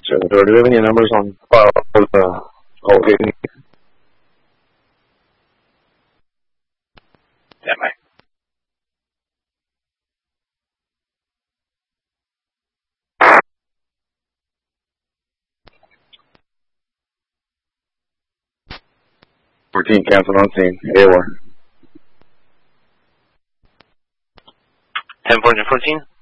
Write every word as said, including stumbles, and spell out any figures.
seven thirty. Do you have any numbers on file for the call gating? Stand by. fourteen, cancel on scene. A O R. ten fourteen fourteen.